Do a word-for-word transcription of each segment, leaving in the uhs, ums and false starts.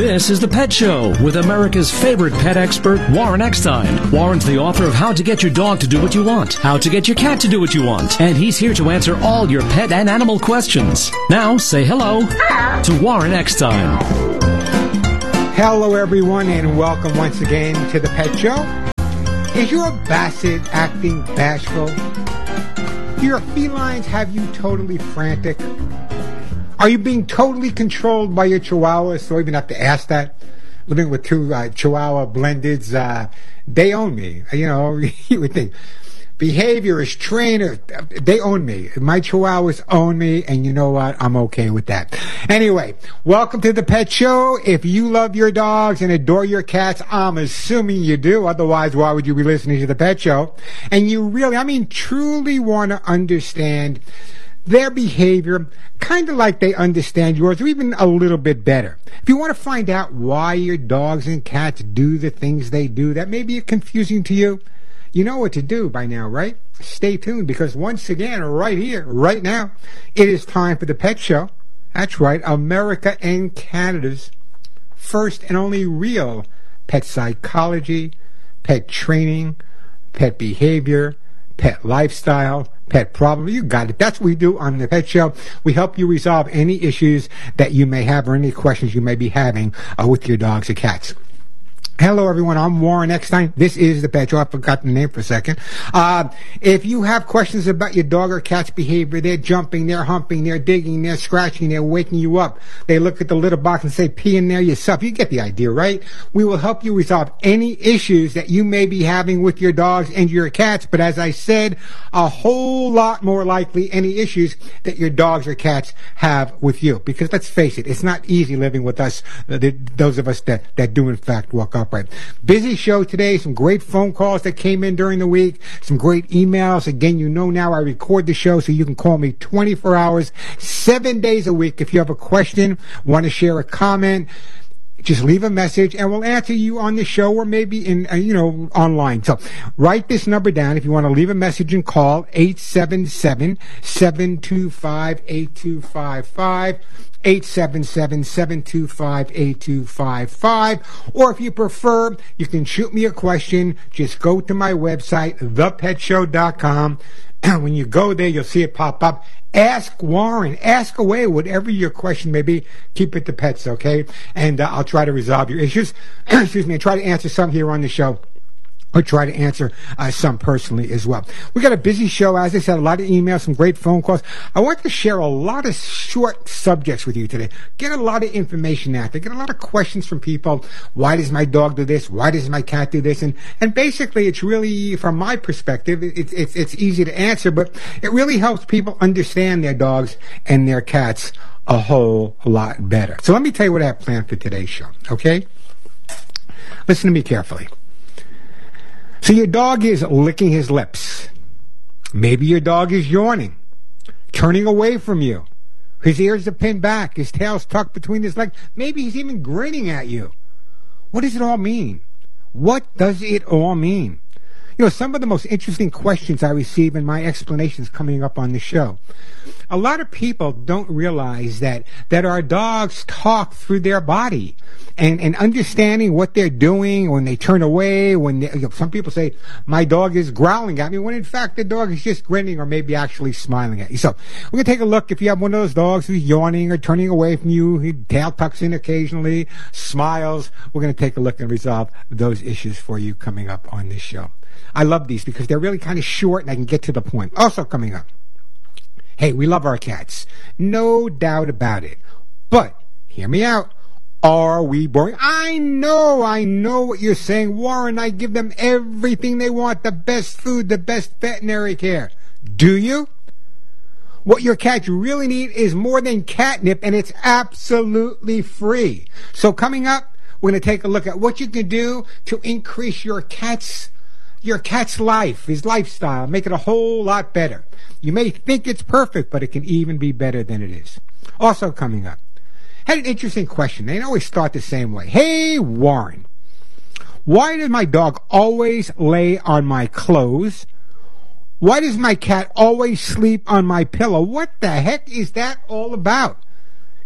This is The Pet Show with America's favorite pet expert, Warren Eckstein. Warren's the author of How to Get Your Dog to Do What You Want, How to Get Your Cat to Do What You Want, and he's here to answer all your pet and animal questions. Now, say hello, hello. to Warren Eckstein. Hello, everyone, and welcome once again to The Pet Show. Is your basset acting bashful? Do your felines have you totally frantic? Are you being totally controlled by your chihuahuas? So even have to ask that. Living with two uh, chihuahua blendeds, uh, they own me. You know, you would think. Behaviorist, trainer, they own me. My chihuahuas own me, and you know what? I'm okay with that. Anyway, welcome to The Pet Show. If you love your dogs and adore your cats, I'm assuming you do. Otherwise, why would you be listening to The Pet Show? And you really, I mean, truly want to understand their behavior, kind of like they understand yours, or even a little bit better. If you want to find out why your dogs and cats do the things they do that may be confusing to you, you know what to do by now, right? Stay tuned, because once again, right here, right now, it is time for The Pet Show. That's right, America and Canada's first and only real pet psychology, pet training, pet behavior, pet lifestyle, pet problem. You got it. That's what we do on The Pet Show. We help you resolve any issues that you may have or any questions you may be having uh, with your dogs or cats. Hello, everyone. I'm Warren Eckstein. This is The Pet Show. I forgot the name for a second. Uh, if you have questions about your dog or cat's behavior, they're jumping, they're humping, they're digging, they're scratching, they're waking you up, they look at the litter box and say, pee in there yourself. You get the idea, right? We will help you resolve any issues that you may be having with your dogs and your cats. But as I said, a whole lot more likely any issues that your dogs or cats have with you. Because let's face it, it's not easy living with us, uh, the, those of us that, that do in fact walk up. Right. Busy show today. Some great phone calls that came in during the week. Some great emails. Again, you know now I record the show, so you can call me twenty-four hours, seven days a week. If you have a question, want to share a comment, just leave a message, and we'll answer you on the show or maybe in, uh, you know, online. So write this number down if you want to leave a message and call eight seven seven, seven two five, eight two five five. eight seven seven, seven two five, eight two five five. Or if you prefer, you can shoot me a question. Just go to my website, the pet show dot com. And when you go there, you'll see it pop up. Ask Warren. Ask away, whatever your question may be. Keep it to pets, okay? And uh, I'll try to resolve your issues. Excuse me. And try to answer some here on the show. Or try to answer uh, some personally as well. We got a busy show, as I said, a lot of emails, some great phone calls. I want to share a lot of short subjects with you today. Get a lot of information out there. Get a lot of questions from people. Why does my dog do this? Why does my cat do this? And and basically, it's really, from my perspective, it's it's it's easy to answer, but it really helps people understand their dogs and their cats a whole lot better. So let me tell you what I have planned for today's show, okay? Listen to me carefully. So your dog is licking his lips. Maybe your dog is yawning, turning away from you. His ears are pinned back, his tail's tucked between his legs. Maybe he's even grinning at you. What does it all mean? What does it all mean? You know, some of the most interesting questions I receive in my explanations coming up on the show. A lot of people don't realize that, that our dogs talk through their body. And, and understanding what they're doing when they turn away, when they, you know, some people say, my dog is growling at me, when in fact the dog is just grinning or maybe actually smiling at you. So we're going to take a look. If you have one of those dogs who's yawning or turning away from you, his tail tucks in occasionally, smiles, we're going to take a look and resolve those issues for you coming up on this show. I love these because they're really kind of short and I can get to the point. Also coming up, hey, we love our cats. No doubt about it. But hear me out. Are we boring? I know, I know what you're saying. Warren, I give them everything they want, the best food, the best veterinary care. Do you? What your cats really need is more than catnip, and it's absolutely free. So coming up, we're going to take a look at what you can do to increase your cat's your cat's life, his lifestyle, make it a whole lot better. You may think it's perfect, but it can even be better than it is. Also coming up, had an interesting question. They always start the same way. Hey, Warren, why does my dog always lay on my clothes? Why does my cat always sleep on my pillow? What the heck is that all about?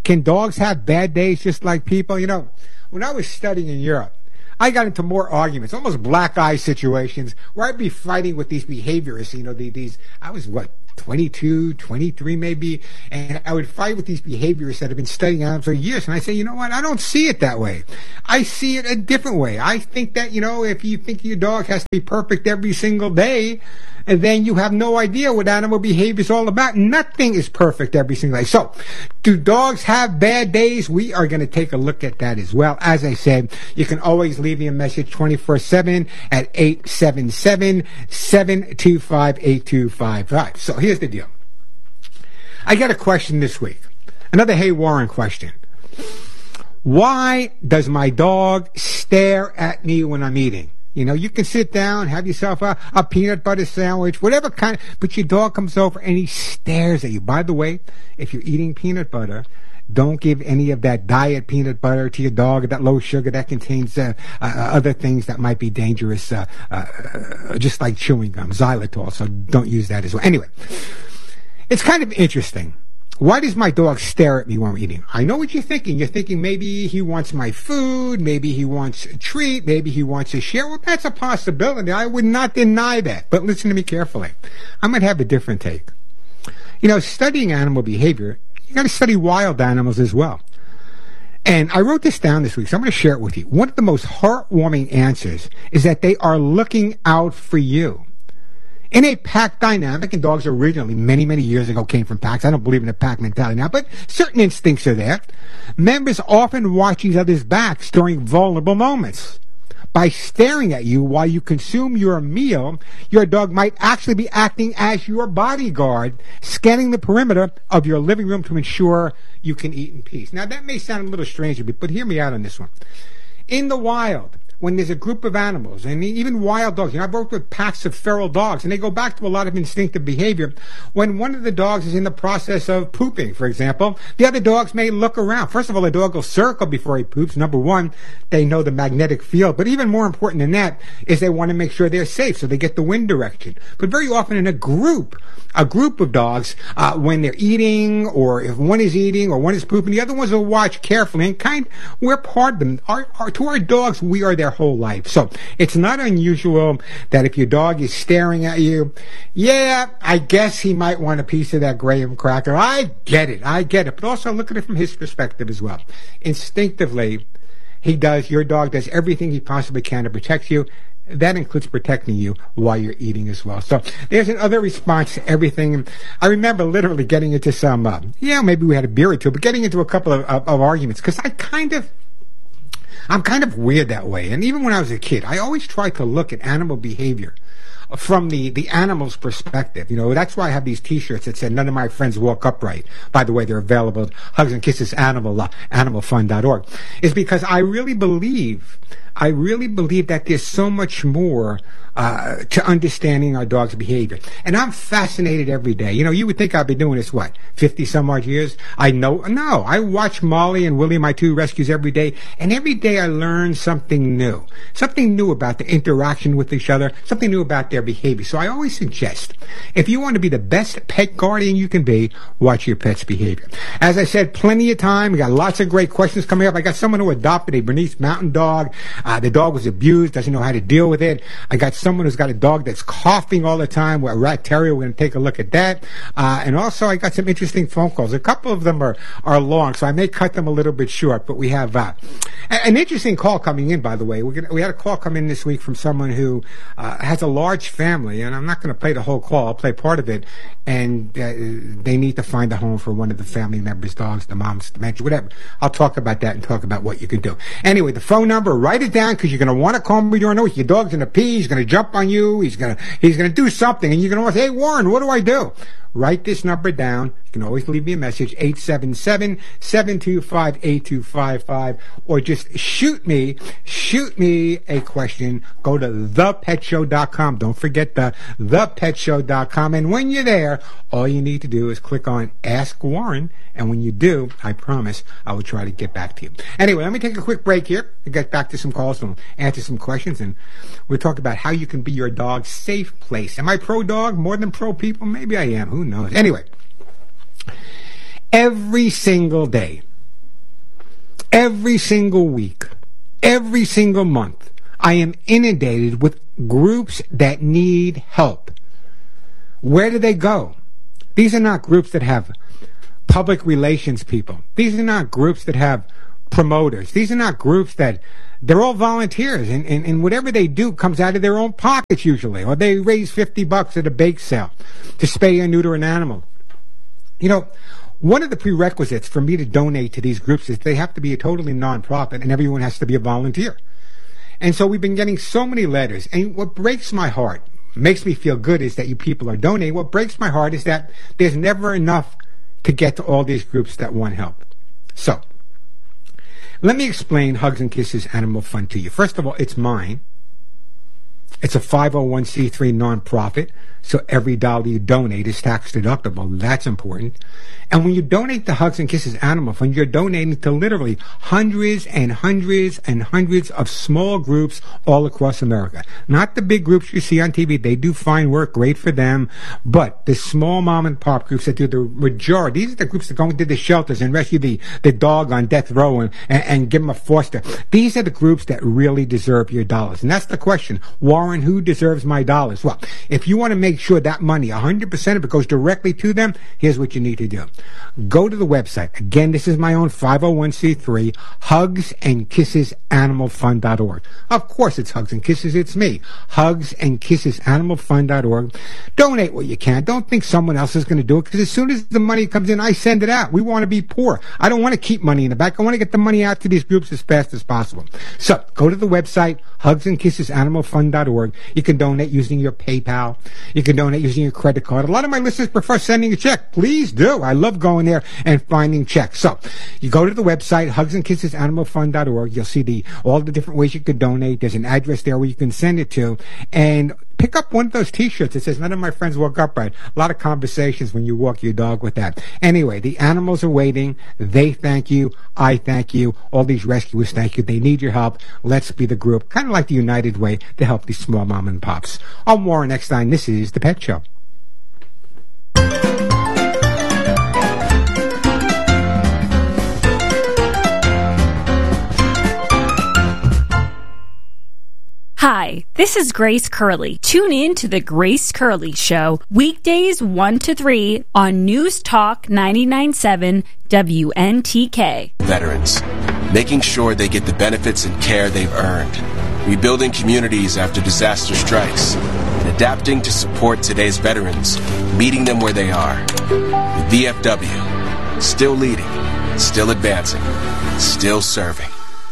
Can dogs have bad days just like people? You know, when I was studying in Europe, I got into more arguments, almost black eye situations, where I'd be fighting with these behaviorists. You know, the, these, I was what, twenty-two, twenty-three maybe, and I would fight with these behaviorists that have been studying animals for years, and I say, you know what, I don't see it that way. I see it a different way. I think that, you know, if you think your dog has to be perfect every single day, and then you have no idea what animal behavior is all about. Nothing is perfect every single day. So, do dogs have bad days? We are going to take a look at that as well. As I said, you can always leave me a message twenty-four seven at eight seven seven, seven two five, eight two five five. So, here's the deal. I got a question this week. Another Hey Warren question. Why does my dog stare at me when I'm eating? You know, you can sit down, have yourself a, a peanut butter sandwich, whatever kind, but your dog comes over and he stares at you. By the way, if you're eating peanut butter, don't give any of that diet peanut butter to your dog, that low sugar that contains uh, uh, other things that might be dangerous, uh, uh, just like chewing gum, xylitol, so don't use that as well. Anyway, it's kind of interesting. Why does my dog stare at me when I'm eating? I know what you're thinking. You're thinking maybe he wants my food, maybe he wants a treat, maybe he wants a share. Well, that's a possibility. I would not deny that. But listen to me carefully. I might have a different take. You know, studying animal behavior, you got to study wild animals as well. And I wrote this down this week, so I'm going to share it with you. One of the most heartwarming answers is that they are looking out for you. In a pack dynamic, and dogs originally, many, many years ago, came from packs. I don't believe in a pack mentality now, but certain instincts are there. Members often watch each other's backs during vulnerable moments. By staring at you while you consume your meal, your dog might actually be acting as your bodyguard, scanning the perimeter of your living room to ensure you can eat in peace. Now, that may sound a little strange, but hear me out on this one. In the wild, when there's a group of animals, and even wild dogs, you know, I've worked with packs of feral dogs, and they go back to a lot of instinctive behavior. When one of the dogs is in the process of pooping, for example, the other dogs may look around. First of all, the dog will circle before he poops. Number one, they know the magnetic field. But even more important than that is they want to make sure they're safe, so they get the wind direction. But very often in a group, a group of dogs, uh, when they're eating, or if one is eating, or one is pooping, the other ones will watch carefully, and kind, we're part of them. Our, our, to our dogs, we are their whole life. So it's not unusual that if your dog is staring at you, yeah, I guess he might want a piece of that graham cracker. I get it. I get it. But also look at it from his perspective as well. Instinctively, he does, your dog does everything he possibly can to protect you. That includes protecting you while you're eating as well. So there's another response to everything. I remember literally getting into some, uh, yeah, maybe we had a beer or two, but getting into a couple of, of, of arguments because I kind of, I'm kind of weird that way. And even when I was a kid, I always tried to look at animal behavior from the, the animal's perspective. You know, that's why I have these T-shirts that said, none of my friends walk upright. By the way, they're available at Hugs and Kisses Animal, uh, animal fund dot org. Is because I really believe, I really believe that there's so much more uh, to understanding our dog's behavior. And I'm fascinated every day. You know, you would think I'd be doing this, what, fifty some odd years? I know, no, I watch Molly and Willie, my two rescues, every day, and every day I learn something new. Something new about the interaction with each other, something new about their behavior. So I always suggest, if you want to be the best pet guardian you can be, watch your pet's behavior. As I said, plenty of time. We got lots of great questions coming up. I got someone who adopted a Bernese Mountain Dog. Uh, the dog was abused, doesn't know how to deal with it. I got someone who's got a dog that's coughing all the time, a rat terrier. We're going to take a look at that. Uh, and also, I got some interesting phone calls. A couple of them are, are long, so I may cut them a little bit short. But we have uh, an interesting call coming in, by the way. We're gonna, we had a call come in this week from someone who uh, has a large family, and I'm not going to play the whole call. I'll play part of it. And uh, they need to find a home for one of the family members' dogs, the mom's dementia, whatever. I'll talk about that and talk about what you can do. Anyway, the phone number, write it down, because you're going to want to call me during the week. Your dog's going to pee, he's going to jump on you, he's going to he's going to do something, and you're going to say, hey, Warren, what do I do? Write this number down. You can always leave me a message, eight seven seven, seven two five, eight two five five, or just shoot me, shoot me a question. Go to the pet show dot com. Don't forget the the pet show dot com. And when you're there, all you need to do is click on Ask Warren. And when you do, I promise I will try to get back to you. Anyway, let me take a quick break here and get back to some calls and answer some questions. And we'll talk about how you can be your dog's safe place. Am I pro dog more than pro people? Maybe I am. Who knows? Anyway, every single day, Every single week, every single month, I am inundated with groups that need help. Where do they go? These are not groups that have public relations people. These are not groups that have promoters. These are not groups that, they're all volunteers, and, and, and whatever they do comes out of their own pockets usually, or they raise fifty bucks at a bake sale to spay or neuter an animal. You know, one of the prerequisites for me to donate to these groups is they have to be a totally nonprofit, and everyone has to be a volunteer. And so we've been getting so many letters, and what breaks my heart, makes me feel good, is that you people are donating. What breaks my heart is that there's never enough to get to all these groups that want help. So, let me explain Hugs and Kisses Animal Fund to you. First of all, it's mine. It's a five oh one c three nonprofit, so every dollar you donate is tax deductible. That's important. And when you donate to Hugs and Kisses Animal Fund, you're donating to literally hundreds and hundreds and hundreds of small groups all across America. Not the big groups you see on T V. They do fine work, great for them. But the small mom and pop groups that do the majority, these are the groups that go into the shelters and rescue the, the dog on death row and, and, and give them a foster. These are the groups that really deserve your dollars. And that's the question. Warren, who deserves my dollars? Well, if you want to make sure that money, one hundred percent of it goes directly to them, here's what you need to do. Go to the website. Again, this is my own five oh one c three, hugs and kisses animal fund dot org. Of course, it's Hugs and Kisses. It's me. hugs and kisses animal fund dot org. Donate what you can. Don't think someone else is going to do it, because as soon as the money comes in, I send it out. We want to be poor. I don't want to keep money in the back. I want to get the money out to these groups as fast as possible. So, go to the website, hugs and kisses animal fund dot org. You can donate using your PayPal. You can donate using your credit card. A lot of my listeners prefer sending a check. Please do. I love going there and finding checks. So, you go to the website, hugs and kisses animal fund dot org. You'll see the all the different ways you can donate. There's an address there where you can send it to. And pick up one of those T-shirts that says, none of my friends woke up right. A lot of conversations when you walk your dog with that. Anyway, the animals are waiting. They thank you. I thank you. All these rescuers thank you. They need your help. Let's be the group, kind of like the United Way, to help these small mom and pops. I'm Warren Eckstein. This is The Pet Show. Hi, this is Grace Curley. Tune in to The Grace Curley Show, weekdays one to three on News Talk ninety-nine point seven W N T K. Veterans, making sure they get the benefits and care they've earned. Rebuilding communities after disaster strikes. And adapting to support today's veterans, meeting them where they are. The V F W, still leading, still advancing, still serving.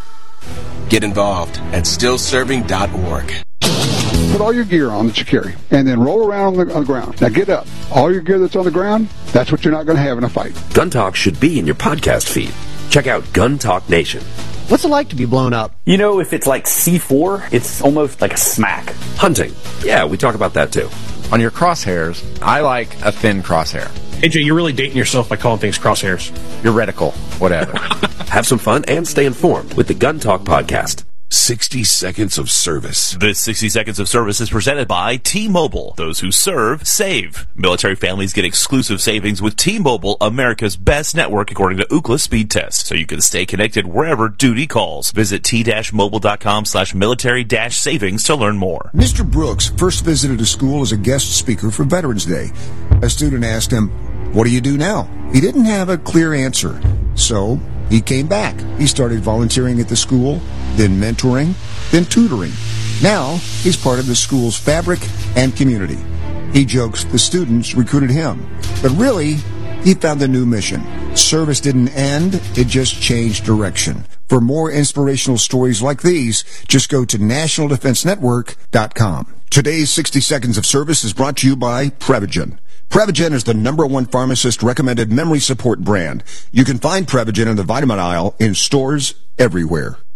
Get involved at still serving dot org. Put all your gear on that you carry, and then roll around on the, on the ground. Now get up. All your gear that's on the ground, that's what you're not going to have in a fight. Gun Talk should be in your podcast feed. Check out Gun Talk Nation. What's it like to be blown up? You know, if it's like C four, it's almost like a smack. Hunting. Yeah, we talk about that too. On your crosshairs, I like a thin crosshair. A J, you're really dating yourself by calling things crosshairs. Your reticle, whatever. Have some fun and stay informed with the Gun Talk podcast. sixty seconds of service. This sixty seconds of service is presented by T-Mobile. Those who serve, save. Military families get exclusive savings with T-Mobile, America's best network according to Ookla speed test. So you can stay connected wherever duty calls. Visit t-mobile.com slash military dash savings to learn more. Mister Brooks first visited a school as a guest speaker for Veterans Day. A student asked him, "What do you do now?" He didn't have a clear answer. So he came back. He started volunteering at the school, then mentoring, then tutoring. Now he's part of the school's fabric and community. He jokes the students recruited him. But really, he found a new mission. Service didn't end, it just changed direction. For more inspirational stories like these, just go to national defense network dot com. Today's sixty seconds of service is brought to you by Prevagen. Prevagen is the number one pharmacist-recommended memory support brand. You can find Prevagen in the vitamin aisle in stores everywhere.